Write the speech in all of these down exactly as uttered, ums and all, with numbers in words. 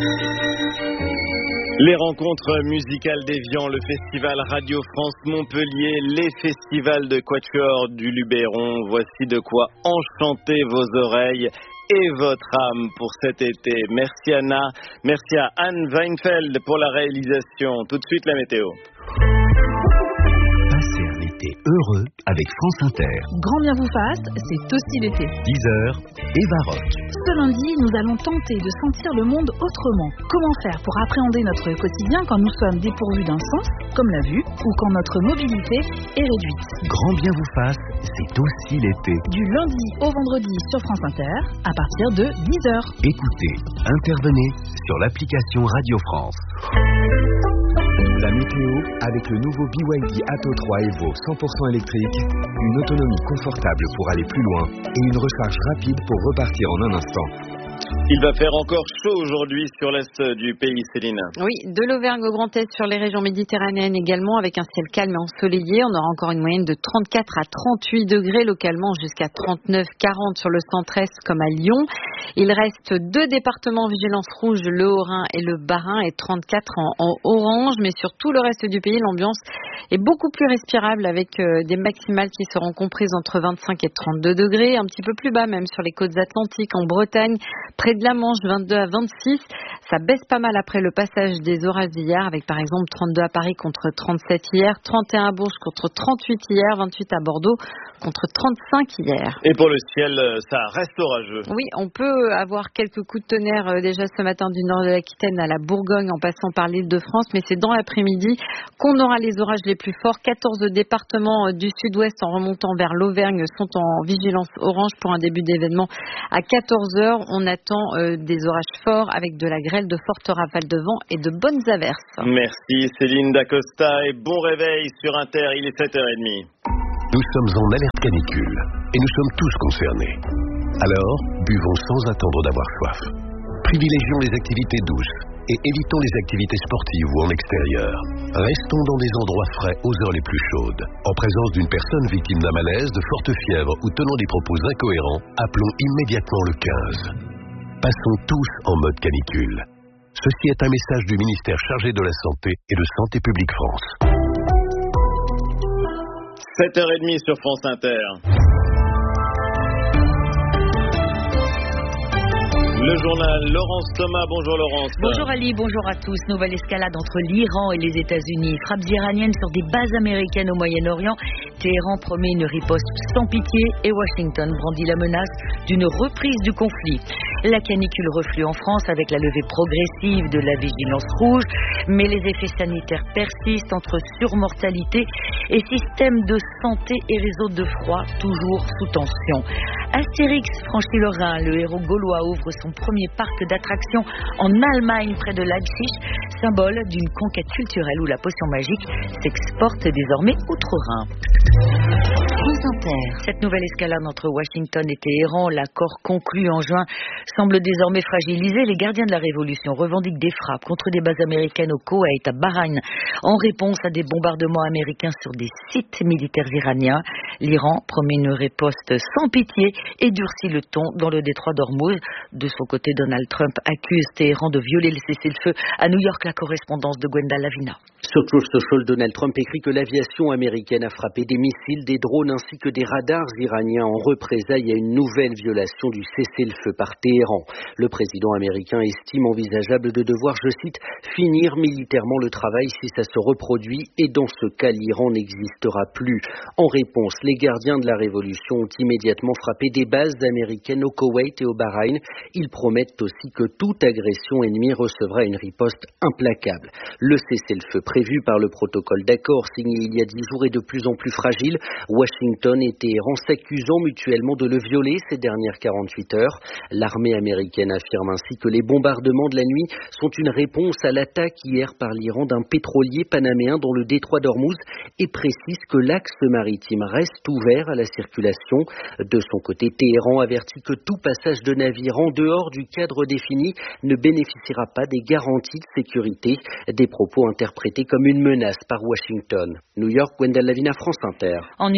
Les rencontres musicales d'Évian, le festival Radio France Montpellier, les festivals de Quatuor du Luberon. Voici de quoi enchanter vos oreilles et votre âme pour cet été. Merci Anna, merci à Anne Weinfeld pour la réalisation. Tout de suite la météo. Passez un été heureux avec France Inter. Grand bien vous fasse, c'est aussi l'été. dix heures, Eva Rock. Ce lundi, nous allons tenter de sentir le monde autrement. Comment faire pour appréhender notre quotidien quand nous sommes dépourvus d'un sens, comme la vue, ou quand notre mobilité est réduite. Grand bien vous fasse, c'est aussi l'été. Du lundi au vendredi sur France Inter, à partir de dix heures. Écoutez, intervenez sur l'application Radio France. La météo avec le nouveau B Y D Atto trois Evo cent pour cent électrique, une autonomie confortable pour aller plus loin et une recharge rapide pour repartir en un instant. Il va faire encore chaud aujourd'hui sur l'est du pays, Céline. Oui, de l'Auvergne au Grand Est sur les régions méditerranéennes également, avec un ciel calme et ensoleillé. On aura encore une moyenne de trente-quatre à trente-huit degrés localement, jusqu'à trente-neuf à quarante sur le centre-est comme à Lyon. Il reste deux départements en vigilance rouge, le Haut-Rhin et le Bas-Rhin, et trente-quatre en, en orange. Mais sur tout le reste du pays, l'ambiance est beaucoup plus respirable avec euh, des maximales qui seront comprises entre vingt-cinq et trente-deux degrés, un petit peu plus bas même sur les côtes atlantiques, en Bretagne, près de la Manche, vingt-deux à vingt-six. Ça baisse pas mal après le passage des orages d'hier, avec par exemple trente-deux à Paris contre trente-sept hier, trente et un à Bourges contre trente-huit hier, vingt-huit à Bordeaux contre trente-cinq hier. Et pour le ciel, ça reste orageux. Oui, on peut avoir quelques coups de tonnerre euh, déjà ce matin du nord de l'Aquitaine à la Bourgogne en passant par l'île de France, mais c'est dans l'après-midi qu'on aura les orages les plus forts. quatorze départements du sud-ouest en remontant vers l'Auvergne sont en vigilance orange pour un début d'événement à quatorze heures. On attend euh, des orages forts avec de la grêle, de fortes rafales de vent et de bonnes averses. Merci Céline Dacosta et bon réveil sur Inter, il est sept heures trente. Nous sommes en alerte canicule et nous sommes tous concernés. Alors, buvons sans attendre d'avoir soif. Privilégions les activités douces et évitons les activités sportives ou en extérieur. Restons dans des endroits frais aux heures les plus chaudes. En présence d'une personne victime d'un malaise, de forte fièvre ou tenant des propos incohérents, appelons immédiatement le quinze. Passons tous en mode canicule. Ceci est un message du ministère chargé de la Santé et de Santé publique France. sept heures trente sur France Inter. Le journal, Laurence Thomas. Bonjour Laurence. Bonjour Ali, bonjour à tous. Nouvelle escalade entre l'Iran et les États-Unis. Frappes iraniennes sur des bases américaines au Moyen-Orient. Téhéran promet une riposte sans pitié et Washington brandit la menace d'une reprise du conflit. La canicule reflue en France avec la levée progressive de la vigilance rouge, mais les effets sanitaires persistent entre surmortalité et système de santé et réseau de froid toujours sous tension. Astérix franchit le Rhin, le héros gaulois ouvre son premier parc d'attractions en Allemagne près de Leipzig, symbole d'une conquête culturelle où la potion magique s'exporte désormais outre-Rhin. France Inter. Cette nouvelle escalade entre Washington et Téhéran, l'accord conclu en juin, semble désormais fragilisé. Les gardiens de la révolution revendiquent des frappes contre des bases américaines au Koweït, à Bahreïn, en réponse à des bombardements américains sur des sites militaires iraniens. L'Iran promet une riposte sans pitié et durcit le ton dans le détroit d'Ormuz. De son côté, Donald Trump accuse Téhéran de violer le cessez-le-feu. À New York, la correspondance de Gwenda Lavina. Sur Truth Social, Donald Trump écrit que l'aviation américaine a frappé des missiles, des drones ainsi que des radars iraniens en représailles à une nouvelle violation du cessez-le-feu par Téhéran. Le président américain estime envisageable de devoir, je cite, finir militairement le travail si ça se reproduit et dans ce cas, l'Iran n'existera plus. En réponse, les gardiens de la révolution ont immédiatement frappé des bases américaines au Koweït et au Bahreïn. Ils promettent aussi que toute agression ennemie recevra une riposte implacable. Le cessez-le-feu prévu par le protocole d'accord signé il y a dix jours est de plus en plus fragile. Washington et Téhéran s'accusant mutuellement de le violer ces dernières quarante-huit heures. L'armée américaine affirme ainsi que les bombardements de la nuit sont une réponse à l'attaque hier par l'Iran d'un pétrolier panaméen dans le détroit d'Ormuz et précise que l'axe maritime reste ouvert à la circulation. De son côté, Téhéran avertit que tout passage de navire en dehors du cadre défini ne bénéficiera pas des garanties de sécurité. Des propos interprétés comme une menace par Washington. New York, Gwendal Lavina, France Inter. En Ukraine, la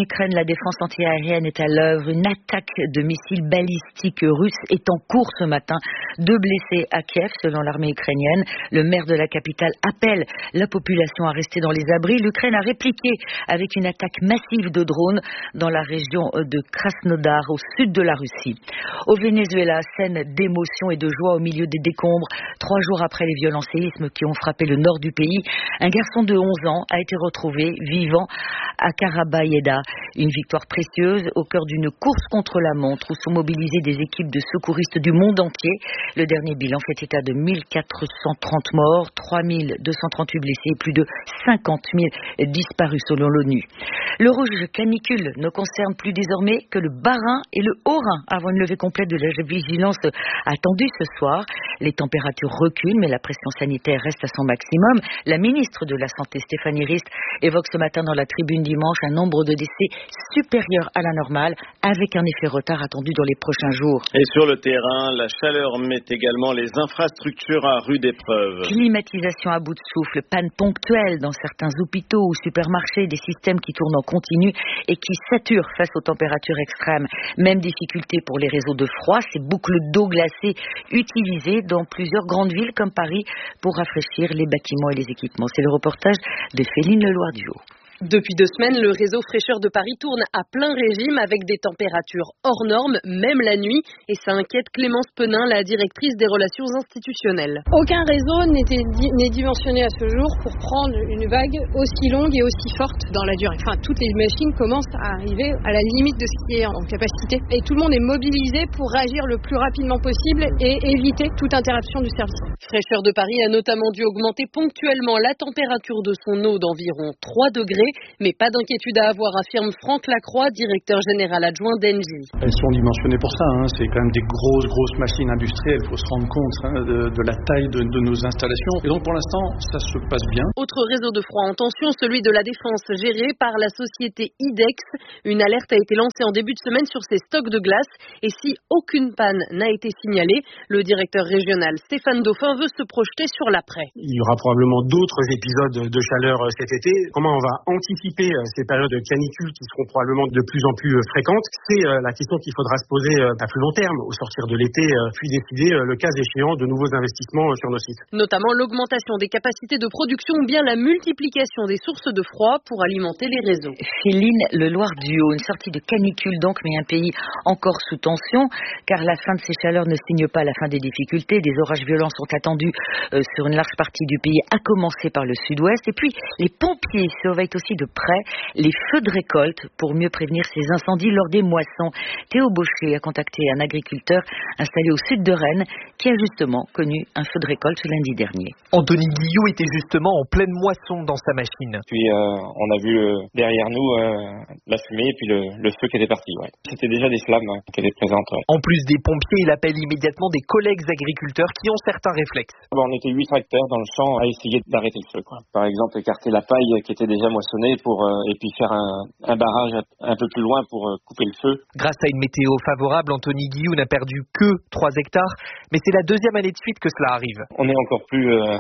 défense antiaérienne est à l'œuvre. Une attaque de missiles balistiques russes est en cours ce matin. Deux blessés à Kiev, selon l'armée ukrainienne. Le maire de la capitale appelle la population à rester dans les abris. L'Ukraine a répliqué avec une attaque massive de drones dans la région de Krasnodar, au sud de la Russie. Au Venezuela, scène d'émotion et de joie au milieu des décombres. Trois jours après les violents séismes qui ont frappé le nord du pays, un garçon de onze ans a été retrouvé vivant à Carabayeda. Une victoire précieuse au cœur d'une course contre la montre où sont mobilisées des équipes de secouristes du monde entier. Le dernier bilan fait état de mille quatre cent trente morts, trois mille deux cent trente-huit blessés et plus de cinquante mille disparus selon l'ONU. Le rouge canicule ne concerne plus désormais que le Bas-Rhin et le Haut-Rhin avant une levée complète de la vigilance attendue ce soir. Les températures reculent mais la pression sanitaire reste à son maximum. La ministre de la Santé, Stéphanie Rist, évoque ce matin dans la tribune dimanche un nombre de décès supérieur à la normale avec un effet retard attendu dans les prochains jours. Et sur le terrain, la chaleur met également les infrastructures à rude épreuve. Climatisation à bout de souffle, panne ponctuelle dans certains hôpitaux ou supermarchés, des systèmes qui tournent en continu et qui saturent face aux températures extrêmes. Même difficulté pour les réseaux de froid, ces boucles d'eau glacée utilisées dans plusieurs grandes villes comme Paris pour rafraîchir les bâtiments et les équipements. C'est le reportage de Féline Leloir-Duhaut. Depuis deux semaines, le réseau Fraîcheur de Paris tourne à plein régime avec des températures hors normes, même la nuit. Et ça inquiète Clémence Penin, la directrice des relations institutionnelles. Aucun réseau n'était di- n'est dimensionné à ce jour pour prendre une vague aussi longue et aussi forte dans la durée. Enfin, toutes les machines commencent à arriver à la limite de ce qui est en capacité. Et tout le monde est mobilisé pour réagir le plus rapidement possible et éviter toute interruption du service. Fraîcheur de Paris a notamment dû augmenter ponctuellement la température de son eau d'environ trois degrés. Mais pas d'inquiétude à avoir, affirme Franck Lacroix, directeur général adjoint d'Engie. Elles sont dimensionnées pour ça, hein. C'est quand même des grosses, grosses machines industrielles. Il faut se rendre compte hein, de, de la taille de, de nos installations. Et donc pour l'instant, ça se passe bien. Autre réseau de froid en tension, celui de la Défense, géré par la société IDEX. Une alerte a été lancée en début de semaine sur ses stocks de glace. Et si aucune panne n'a été signalée, le directeur régional Stéphane Dauphin veut se projeter sur l'après. Il y aura probablement d'autres épisodes de chaleur cet été. Comment on va anticiper ces périodes de canicule qui seront probablement de plus en plus fréquentes, c'est la question qu'il faudra se poser à plus long terme, au sortir de l'été, puis décider, le cas échéant, de nouveaux investissements sur nos sites. Notamment l'augmentation des capacités de production ou bien la multiplication des sources de froid pour alimenter les réseaux. Féline Leloir-Duhaut, une sortie de canicule donc, mais un pays encore sous tension, car la fin de ces chaleurs ne signe pas la fin des difficultés. Des orages violents sont attendus euh, sur une large partie du pays, à commencer par le sud-ouest. Et puis, les pompiers surveillent aussi de près les feux de récolte pour mieux prévenir ces incendies lors des moissons. Théo Baucher a contacté un agriculteur installé au sud de Rennes qui a justement connu un feu de récolte lundi dernier. Anthony Guillot était justement en pleine moisson dans sa machine. Puis euh, on a vu euh, derrière nous euh, la fumée et puis le, le feu qui était parti. Ouais. C'était déjà des flammes hein, qui étaient présentes. Ouais. En plus des pompiers, il appelle immédiatement des collègues agriculteurs qui ont certains réflexes. Bon, on était huit tracteurs dans le champ à essayer d'arrêter le feu. Quoi. Par exemple, écarter la paille qui était déjà moissonnée pour, euh, et puis faire un, un barrage un peu plus loin pour euh, couper le feu. Grâce à une météo favorable, Anthony Guillot n'a perdu que trois hectares, mais c'est la deuxième année de suite que cela arrive. On est encore plus... Euh...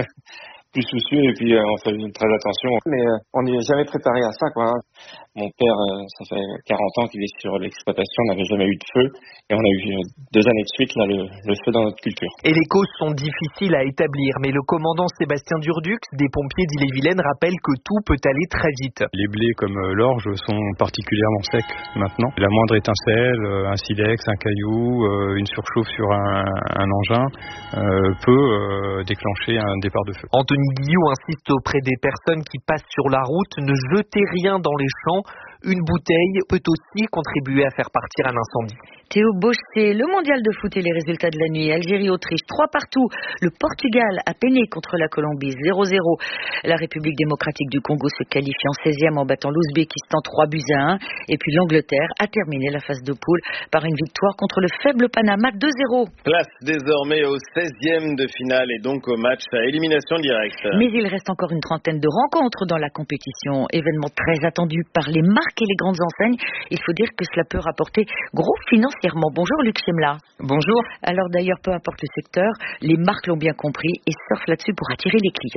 plus soucieux et puis euh, on fait très attention. Mais euh, on n'est jamais préparé à ça, quoi. Hein. Mon père, euh, ça fait quarante ans qu'il est sur l'exploitation, on n'avait jamais eu de feu. Et on a eu euh, deux années de suite là, le, le feu dans notre culture. Et les causes sont difficiles à établir, mais le commandant Sébastien Durdux, des pompiers d'Ille-et-Vilaine, rappelle que tout peut aller très vite. Les blés comme l'orge sont particulièrement secs maintenant. La moindre étincelle, un silex, un caillou, une surchauffe sur un, un engin euh, peut euh, déclencher un départ de feu. Anthony Guillot insiste auprès des personnes qui passent sur la route, ne jetez rien dans les champs. Une bouteille peut aussi contribuer à faire partir un incendie. Théo Baucher, le mondial de foot et les résultats de la nuit. Algérie-Autriche, trois partout. Le Portugal a peiné contre la Colombie, zéro zéro. La République démocratique du Congo se qualifie en seizième en battant l'Ouzbékistan trois buts à un. Et puis l'Angleterre a terminé la phase de poule par une victoire contre le faible Panama deux zéro. Place désormais au seizième de finale et donc au match à élimination directe. Mais il reste encore une trentaine de rencontres dans la compétition. Événement très attendu par les marques et les grandes enseignes. Il faut dire que cela peut rapporter gros financièrement. Bonjour Luc Chemla. Bonjour. Alors d'ailleurs, peu importe le secteur, les marques l'ont bien compris et surfent là-dessus pour attirer les clients.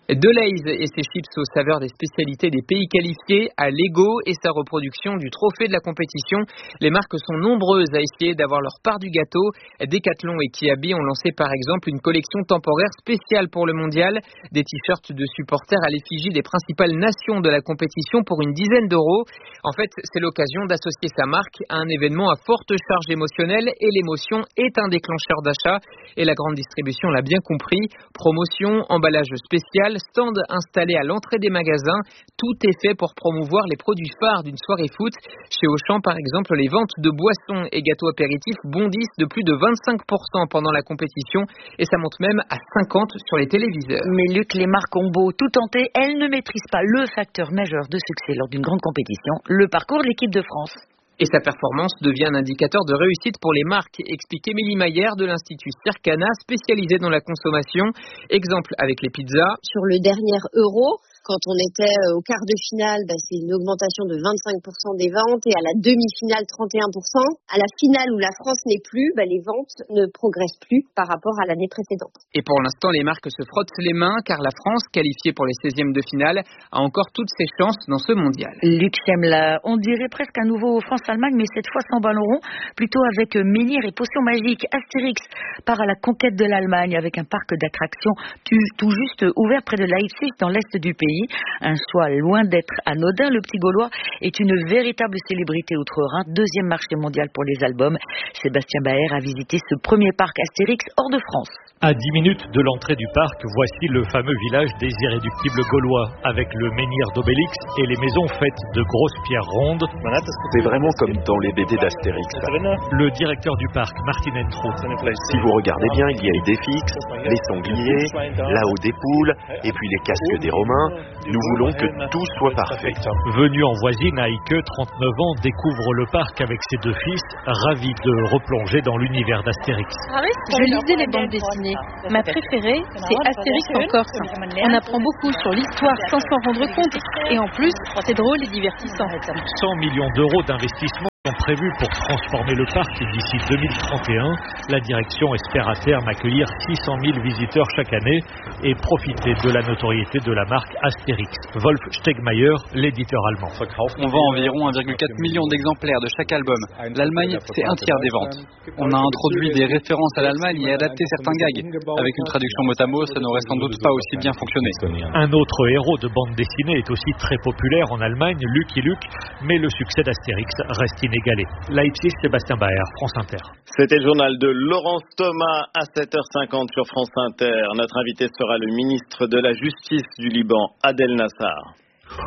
De Lay's et ses chips aux saveurs des spécialités des pays qualifiés à Lego et sa reproduction du trophée de la compétition. Les marques sont nombreuses à essayer d'avoir leur part du gâteau. Decathlon et Kiabi ont lancé par exemple une collection temporaire spéciale pour le mondial. Des t-shirts de supporters à l'effigie des principales nations de la compétition pour une dizaine d'euros. En fait, c'est l'occasion d'associer sa marque à un événement à forte charge émotionnelle et l'émotion est un déclencheur d'achat. Et la grande distribution l'a bien compris. Promotion, emballage spécial, stand installé à l'entrée des magasins, tout est fait pour promouvoir les produits phares d'une soirée foot. Chez Auchan, par exemple, les ventes de boissons et gâteaux apéritifs bondissent de plus de vingt-cinq pour cent pendant la compétition et ça monte même à cinquante pour cent sur les téléviseurs. Mais Luc, les marques ont beau tout tenter, elles ne maîtrisent pas le facteur majeur de succès lors d'une grande compétition, le parcours de l'équipe de France. Et sa performance devient un indicateur de réussite pour les marques, explique Émilie Maillère de l'Institut Circana, spécialisé dans la consommation. Exemple avec les pizzas. Sur le dernier euro, quand on était au quart de finale, bah, c'est une augmentation de vingt-cinq pour cent des ventes et à la demi-finale, trente et un pour cent. À la finale où la France n'est plus, bah, les ventes ne progressent plus par rapport à l'année précédente. Et pour l'instant, les marques se frottent les mains car la France, qualifiée pour les seizièmes de finale, a encore toutes ses chances dans ce mondial. Luc Semla, on dirait presque un nouveau France-Allemagne, mais cette fois sans ballon rond, plutôt avec menhir et potions magiques. Astérix part à la conquête de l'Allemagne avec un parc d'attractions tout juste ouvert près de Leipzig dans l'est du pays. Un choix loin d'être anodin, le petit Gaulois est une véritable célébrité outre-Rhin, deuxième marché mondial pour les albums. Sébastien Baer a visité ce premier parc Astérix hors de France. À dix minutes de l'entrée du parc, voici le fameux village des irréductibles Gaulois, avec le menhir d'Obélix et les maisons faites de grosses pierres rondes. C'est vraiment comme dans les B D d'Astérix. Le directeur du parc, Martin Entrou. Si vous regardez bien, il y a des fixes, les sangliers, là-haut des poules, et puis les casques des Romains. Nous voulons que tout soit parfait. Venu en voisine, Heike, trente-neuf ans, découvre le parc avec ses deux fils, ravis de replonger dans l'univers d'Astérix. Je lisais les bandes dessinées. Ma préférée, c'est Astérix en Corse. On apprend beaucoup sur l'histoire sans s'en rendre compte. Et en plus, c'est drôle et divertissant. cent millions d'euros d'investissement sont prévus pour transformer le parc d'ici deux mille trente et un. La direction espère à terme accueillir six cent mille visiteurs chaque année et profiter de la notoriété de la marque Astérix. Wolf Stegmaier, l'éditeur allemand. On vend environ un virgule quatre million d'exemplaires de chaque album. L'Allemagne, c'est un tiers des ventes. On a introduit des références à l'Allemagne et adapté certains gags. Avec une traduction mot à mot, ça n'aurait sans doute pas aussi bien fonctionné. Un autre héros de bande dessinée est aussi très populaire en Allemagne, Lucky Luke, mais le succès d'Astérix reste inégalé. Leipzig, Sébastien Baer, France Inter. C'était le journal de Laurence Thomas à sept heures cinquante sur France Inter. Notre invité sera le ministre de la Justice du Liban, Adel Nassar.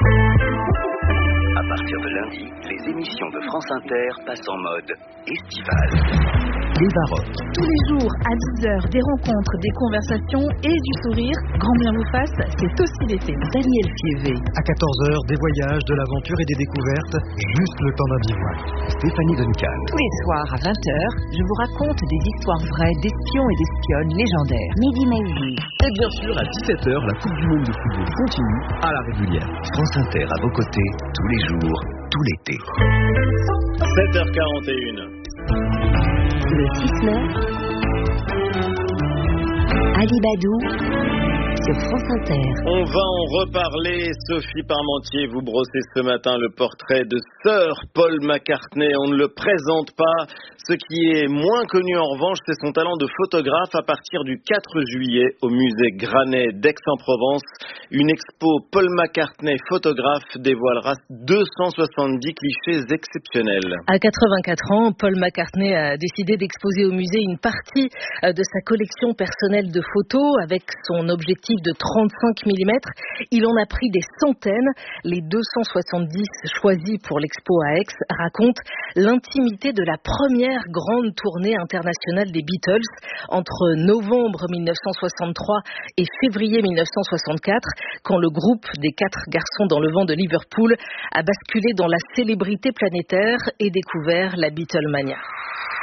À partir de lundi, les émissions de France Inter passent en mode estival. Les Baroques. Tous les jours, à dix heures, des rencontres, des conversations et du sourire. Grand bien vous fasse, c'est aussi l'été. Daniel Fievé. À quatorze heures, des voyages, de l'aventure et des découvertes, juste le temps d'un bivouac. Stéphanie Duncan. Tous les soirs, à vingt heures, je vous raconte des histoires vraies d'espions et d'espionnes légendaires. Mehdi Maizi. Et bien sûr, à dix-sept heures, la Coupe du Monde de football continue à la régulière. France Inter à vos côtés, tous les jours, tout l'été. sept heures quarante et une. Le six neuf, Ali Badou sur France Inter. On va en reparler. Sophie Parmentier, vous brossez ce matin le portrait de Sir Paul McCartney. On ne le présente pas. Ce qui est moins connu en revanche, c'est son talent de photographe. À partir du quatre juillet au musée Granet d'Aix-en-Provence, une expo Paul McCartney photographe dévoilera deux cent soixante-dix clichés exceptionnels. À quatre-vingt-quatre ans, Paul McCartney a décidé d'exposer au musée une partie de sa collection personnelle de photos avec son objectif de trente-cinq millimètres. Il en a pris des centaines. Les deux cent soixante-dix choisis pour l'expo à Aix racontent l'intimité de la première grande tournée internationale des Beatles entre novembre mille neuf cent soixante-trois et février mille neuf cent soixante-quatre, quand le groupe des quatre garçons dans le vent de Liverpool a basculé dans la célébrité planétaire et découvert la Beatlemania.